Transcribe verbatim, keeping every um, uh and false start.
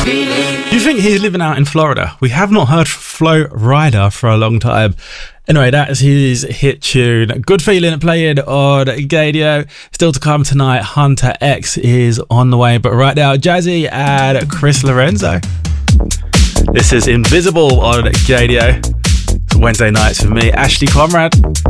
Do you think he's living out in Florida? We have not heard Flo Rida for a long time. Anyway, that is his hit tune. Good Feeling playing on Gaydio. Still to come tonight, Hunter X is on the way. But right now, Jazzy and Chris Lorenzo. This is Invisible on Gaydio. It's Wednesday nights with me, Ashley Conrad.